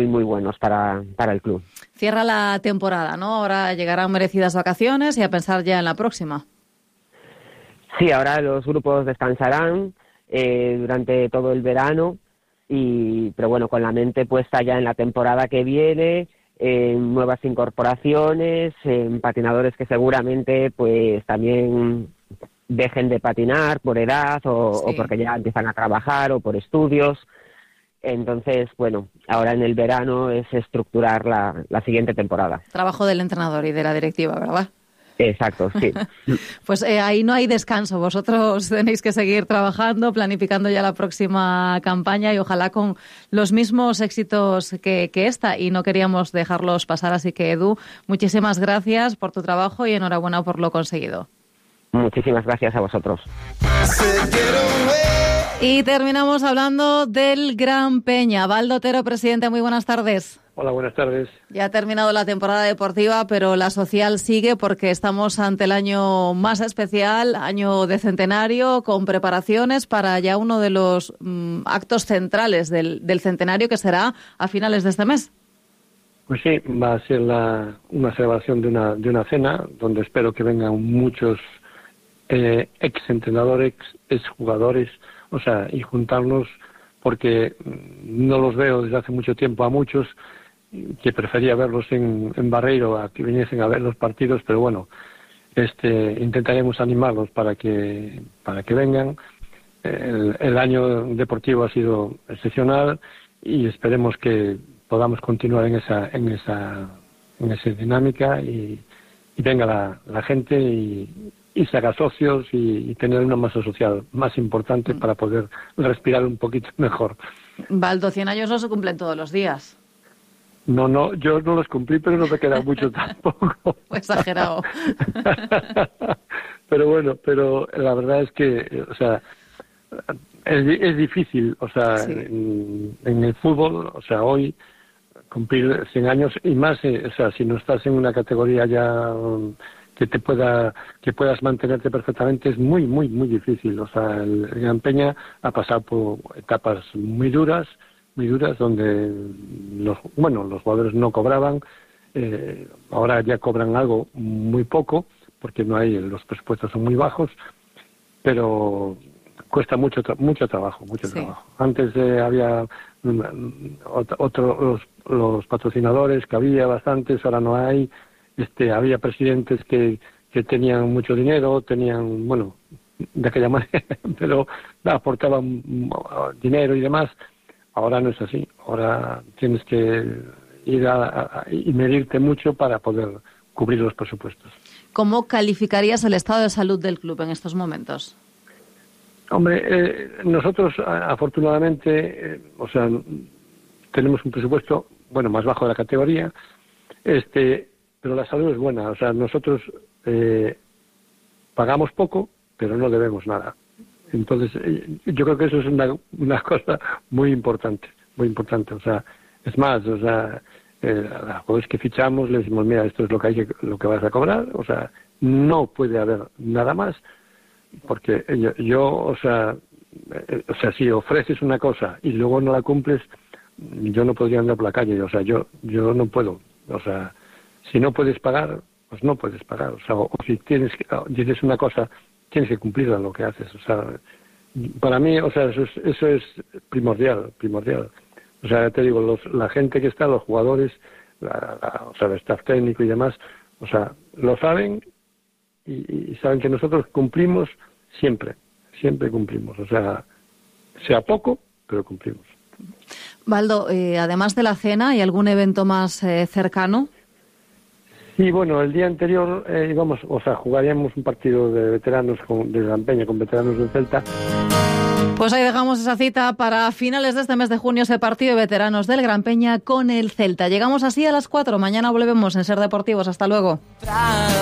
muy, muy buenos para el club. Cierra la temporada, ¿no? Ahora llegarán merecidas vacaciones y a pensar ya en la próxima. Sí, ahora los grupos descansarán durante todo el verano, pero bueno, con la mente puesta ya en la temporada que viene, nuevas incorporaciones, patinadores que seguramente pues también dejen de patinar por edad o porque ya empiezan a trabajar o por estudios. Entonces, bueno, ahora en el verano es estructurar la siguiente temporada. Trabajo del entrenador y de la directiva, ¿verdad? Exacto, sí. Pues ahí no hay descanso. Vosotros tenéis que seguir trabajando, planificando ya la próxima campaña y ojalá con los mismos éxitos que esta. Y no queríamos dejarlos pasar, así que Edu, muchísimas gracias por tu trabajo y enhorabuena por lo conseguido. Muchísimas gracias a vosotros. Y terminamos hablando del Gran Peña. Baldo Otero, presidente, muy buenas tardes. Hola, buenas tardes. Ya ha terminado la temporada deportiva, pero la social sigue porque estamos ante el año más especial, año de centenario, con preparaciones para ya uno de los actos centrales del centenario, que será a finales de este mes. Pues sí, va a ser una celebración de una cena donde espero que vengan muchos ex-entrenadores, ex-jugadores, o sea, y juntarnos, porque no los veo desde hace mucho tiempo a muchos, que prefería verlos en Barreiro a que viniesen a ver los partidos, pero bueno, intentaremos animarlos para que vengan. El año deportivo ha sido excepcional y esperemos que podamos continuar en esa dinámica y venga la gente y se haga socios y tener una masa social más importante para poder respirar un poquito mejor. Baldo, 100 años no se cumplen todos los días. No, yo no los cumplí, pero no me queda mucho tampoco. Exagerado. Pero bueno, la verdad es que, o sea, es difícil, o sea, sí. en el fútbol, o sea, hoy cumplir 100 años y más, o sea, si no estás en una categoría ya que puedas mantenerte perfectamente, es muy, muy, muy difícil. O sea, el Gran Peña ha pasado por etapas muy duras, donde los jugadores no cobraban, ahora ya cobran algo muy poco, porque los presupuestos son muy bajos, pero cuesta mucho trabajo. Antes había los patrocinadores, que había bastantes, ahora no hay. Había presidentes que tenían mucho dinero, de aquella manera, pero aportaban dinero y demás. Ahora no es así. Ahora tienes que ir y medirte mucho para poder cubrir los presupuestos. ¿Cómo calificarías el estado de salud del club en estos momentos? Hombre, nosotros afortunadamente, o sea, tenemos un presupuesto, más bajo de la categoría, pero la salud es buena. O sea, nosotros pagamos poco, pero no debemos nada. Entonces, yo creo que eso es una cosa muy importante. O sea, es más, o sea, a los jugadores que fichamos les decimos, mira, esto es lo que vas a cobrar. O sea, no puede haber nada más, porque o sea, si ofreces una cosa y luego no la cumples, yo no podría andar por la calle. O sea, yo no puedo. O sea, si no puedes pagar, pues no puedes pagar. O sea, o si dices una cosa, tienes que cumplirla lo que haces. O sea, para mí, o sea, eso es primordial. O sea, te digo, la gente que está, los jugadores, o sea, el staff técnico y demás, o sea, lo saben y saben que nosotros cumplimos siempre cumplimos. O sea poco, pero cumplimos. Baldo, además de la cena, ¿hay algún evento más cercano? Sí, el día anterior jugaríamos un partido de veteranos de Gran Peña con veteranos del Celta. Pues ahí dejamos esa cita para finales de este mes de junio, ese partido de veteranos del Gran Peña con el Celta. Llegamos así a las 4. Mañana volvemos en Ser Deportivos. Hasta luego.